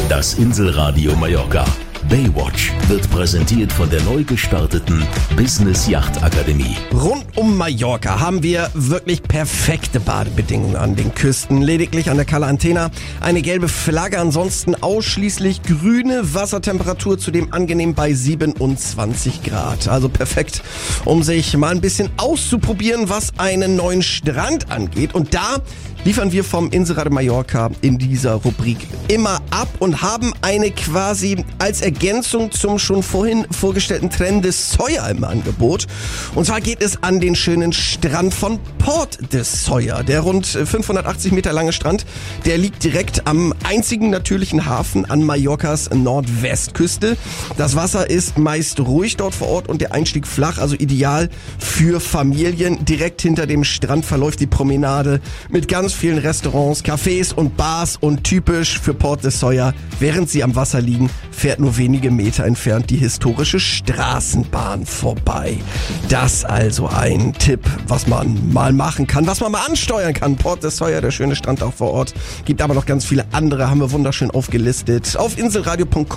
Das Inselradio Mallorca. Baywatch wird präsentiert von der neu gestarteten Business Yacht Akademie. Rund um Mallorca haben wir wirklich perfekte Badebedingungen an den Küsten. Lediglich an der Cala Antena eine gelbe Flagge, ansonsten ausschließlich grüne Wassertemperatur, zudem angenehm bei 27 Grad. Also perfekt, um sich mal ein bisschen auszuprobieren, was einen neuen Strand angeht. Und da liefern wir vom Inselradio Mallorca in dieser Rubrik immer ab und haben eine quasi als Ergänzung zum schon vorhin vorgestellten Trend des Sawyer im Angebot. Und zwar geht es an den schönen Strand von Port des Sawyer. Der rund 580 Meter lange Strand, der liegt direkt am einzigen natürlichen Hafen an Mallorcas Nordwestküste. Das Wasser ist meist ruhig dort vor Ort und der Einstieg flach, also ideal für Familien. Direkt hinter dem Strand verläuft die Promenade mit ganz vielen Restaurants, Cafés und Bars und typisch für Port des Sawyer, während sie am Wasser liegen, fährt nur wenige Meter entfernt die historische Straßenbahn vorbei. Das also ein Tipp, was man mal machen kann, was man mal ansteuern kann. Port des Sawyer, der schöne Strand auch vor Ort. Gibt aber noch ganz viele andere, haben wir wunderschön aufgelistet auf inselradio.com.